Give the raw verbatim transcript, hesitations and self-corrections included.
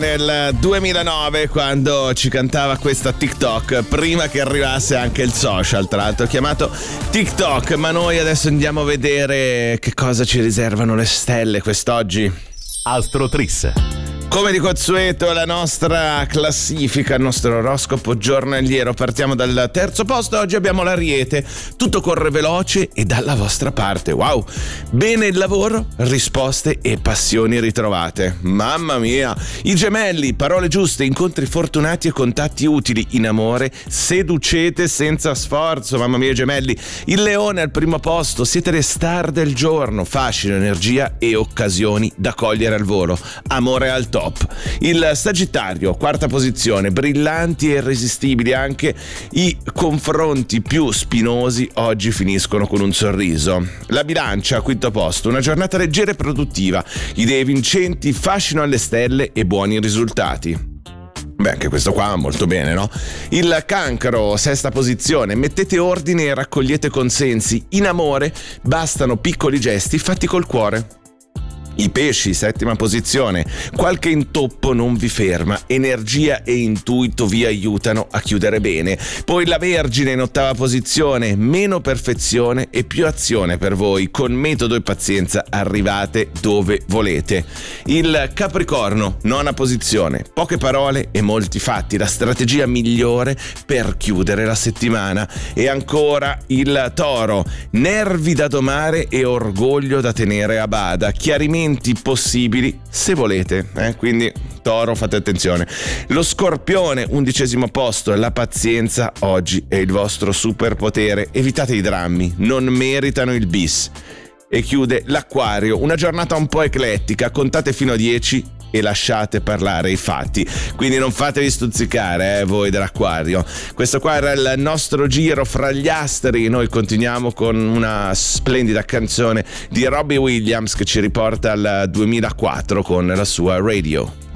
Nel duemilanove, quando ci cantava questa TikTok, prima che arrivasse anche il social, tra l'altro chiamato TikTok. Ma noi adesso andiamo a vedere che cosa ci riservano le stelle quest'oggi. Astrotris. Come di consueto, la nostra classifica, il nostro oroscopo giornaliero. Partiamo dal terzo posto. Oggi abbiamo l'Ariete. Tutto corre veloce e dalla vostra parte. Wow! Bene il lavoro, risposte e passioni ritrovate. Mamma mia! I Gemelli, parole giuste, incontri fortunati e contatti utili. In amore, seducete senza sforzo. Mamma mia, Gemelli. Il Leone al primo posto. Siete le star del giorno. Fascino, energia e occasioni da cogliere al volo. Amore al top. Il Sagittario, quarta posizione, brillanti e irresistibili. Anche i confronti più spinosi oggi finiscono con un sorriso. La Bilancia, quinto posto, una giornata leggera e produttiva, idee vincenti, fascino alle stelle e buoni risultati. Beh, anche questo qua molto bene, no? Il Cancro, sesta posizione, mettete ordine e raccogliete consensi. In amore bastano piccoli gesti fatti col cuore. I Pesci, settima posizione, qualche intoppo non vi ferma, energia e intuito vi aiutano a chiudere bene. Poi la Vergine in ottava posizione, meno perfezione e più azione per voi, con metodo e pazienza arrivate dove volete. Il Capricorno, nona posizione, poche parole e molti fatti, la strategia migliore per chiudere la settimana. E ancora il Toro, nervi da domare e orgoglio da tenere a bada, chiarimenti possibili se volete, eh? Quindi Toro, fate attenzione. Lo Scorpione, undicesimo posto, la pazienza oggi è il vostro superpotere, evitate i drammi, non meritano il bis. E chiude l'Acquario, una giornata un po' eclettica, contate fino a dieci e lasciate parlare i fatti, quindi non fatevi stuzzicare, eh, voi dell'Acquario. Questo qua era il nostro giro fra gli astri. Noi continuiamo con una splendida canzone di Robbie Williams che ci riporta al duemilaquattro con la sua Radio.